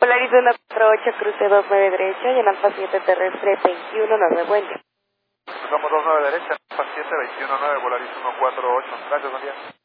Polaris 148, cruce 29 derecha y en Alfa 7 terrestre 219, buen día. Somos 29 derecha, Alfa 7, 219, Polaris 148, gracias, buen día.